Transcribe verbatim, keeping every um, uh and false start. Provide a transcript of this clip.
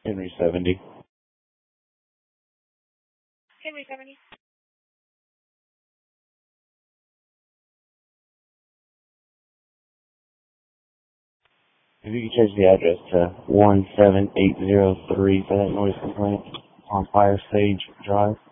Henry seventy. Henry seventy. If you could change the address to one seven eight zero three for that noise complaint on Fire Sage Drive.